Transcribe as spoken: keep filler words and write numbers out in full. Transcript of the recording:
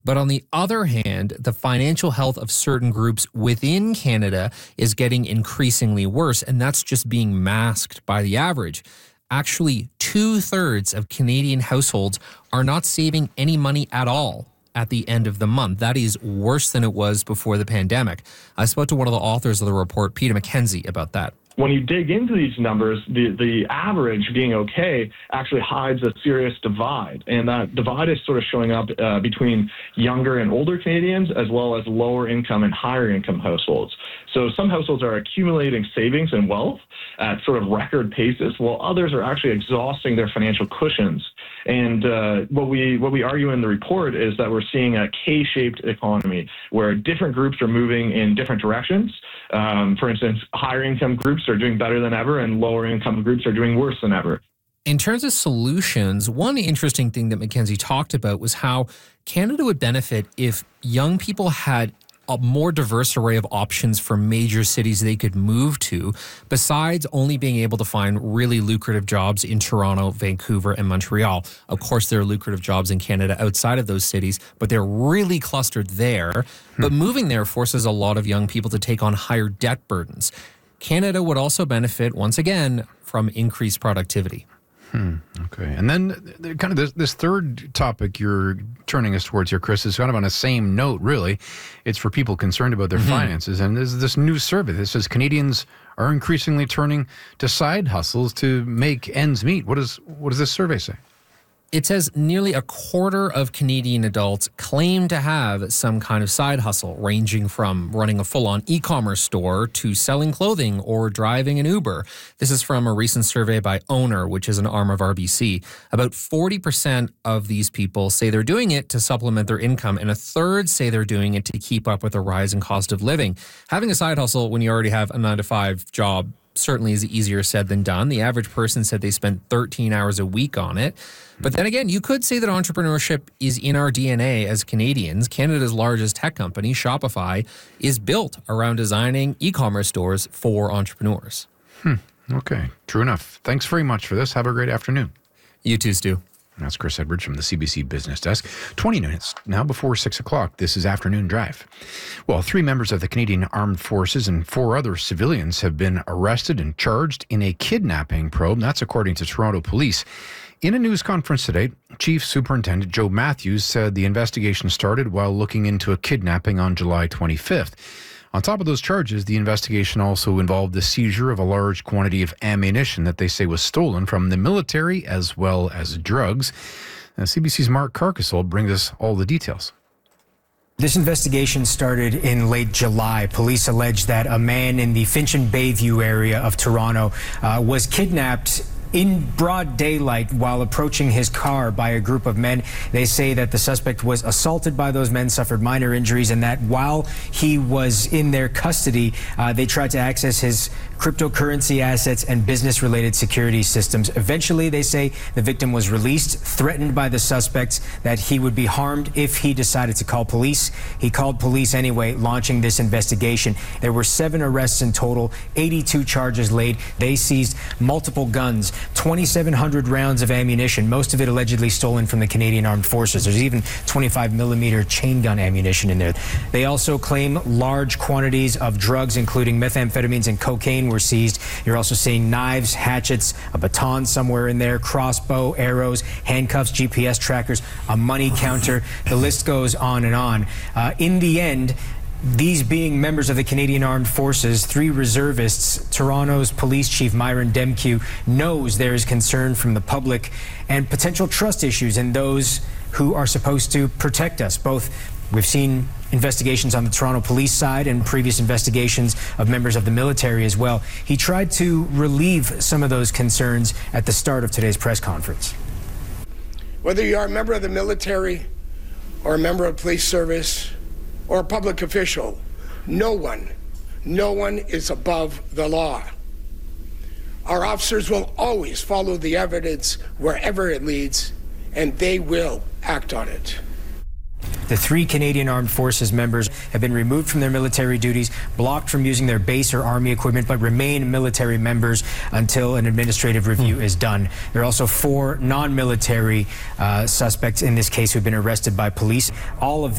But on the other hand, the financial health of certain groups within Canada is getting increasingly worse, and that's just being masked by the average. Actually, two-thirds of Canadian households are not saving any money at all at the end of the month. That is worse than it was before the pandemic. I spoke to one of the authors of the report, Peter McKenzie, about that. When you dig into these numbers, the, the average being okay actually hides a serious divide. And that divide is sort of showing up uh, between younger and older Canadians, as well as lower income and higher income households. So some households are accumulating savings and wealth at sort of record paces, while others are actually exhausting their financial cushions. And uh, what we what we argue in the report is that we're seeing a K-shaped economy where different groups are moving in different directions. Um, for instance, higher income groups are doing better than ever, and lower income groups are doing worse than ever. In terms of solutions, one interesting thing that McKenzie talked about was how Canada would benefit if young people had a more diverse array of options for major cities they could move to, besides only being able to find really lucrative jobs in Toronto, Vancouver, and Montreal. Of course, there are lucrative jobs in Canada outside of those cities, but they're really clustered there. Hmm. But moving there forces a lot of young people to take on higher debt burdens. Canada would also benefit, once again, from increased productivity. Hmm. Okay. And then the, kind of this, this third topic you're turning us towards here, Chris, is kind of on the same note, really. It's for people concerned about their mm-hmm. finances. And there's this new survey that says Canadians are increasingly turning to side hustles to make ends meet. What, is, what does this survey say? It says nearly a quarter of Canadian adults claim to have some kind of side hustle, ranging from running a full-on e-commerce store to selling clothing or driving an Uber. This is from a recent survey by Owner, which is an arm of R B C. About forty percent of these people say they're doing it to supplement their income, and a third say they're doing it to keep up with the rise in cost of living. Having a side hustle when you already have a nine to five job certainly is easier said than done. The average person said they spent thirteen hours a week on it. But then again, you could say that entrepreneurship is in our D N A as Canadians. Canada's largest tech company, Shopify, is built around designing e-commerce stores for entrepreneurs. Hmm. Okay. True enough. Thanks very much for this. Have a great afternoon. You too, Stu. That's Chris Edwards from the C B C Business Desk. twenty minutes now before six o'clock. This is Afternoon Drive. Well, three members of the Canadian Armed Forces and four other civilians have been arrested and charged in a kidnapping probe. That's according to Toronto police. In a news conference today, Chief Superintendent Joe Matthews said the investigation started while looking into a kidnapping on July twenty-fifth. On top of those charges, the investigation also involved the seizure of a large quantity of ammunition that they say was stolen from the military as well as drugs. Now, C B C's Mark Carcassol brings us all the details. This investigation started in late July. Police alleged that a man in the Finch and Bayview area of Toronto uh, was kidnapped in broad daylight while approaching his car by a group of men. They say that the suspect was assaulted by those men, suffered minor injuries, and that while he was in their custody, uh, they tried to access his cryptocurrency assets and business-related security systems. Eventually, they say the victim was released, threatened by the suspects that he would be harmed if he decided to call police. He called police anyway, launching this investigation. There were seven arrests in total, eighty-two charges laid. They seized multiple guns, twenty-seven hundred rounds of ammunition, most of it allegedly stolen from the Canadian Armed Forces. There's even twenty-five millimeter chain gun ammunition in there. They also claim large quantities of drugs, including methamphetamines and cocaine, were seized. You're also seeing knives, hatchets, a baton somewhere in there, crossbow, arrows, handcuffs, G P S trackers, a money counter. The list goes on and on. Uh, in the end, these being members of the Canadian Armed Forces, three reservists, Toronto's police chief Myron Demkiw knows there is concern from the public and potential trust issues in those who are supposed to protect us. Both, we've seen investigations on the Toronto police side and previous investigations of members of the military as well. He tried to relieve some of those concerns at the start of today's press conference. Whether you are a member of the military or a member of police service or a public official, no one, no one is above the law. Our officers will always follow the evidence wherever it leads, and they will act on it. The three Canadian Armed Forces members have been removed from their military duties, blocked from using their base or army equipment, but remain military members until an administrative review mm. is done. There are also four non-military uh, suspects in this case who have been arrested by police. All of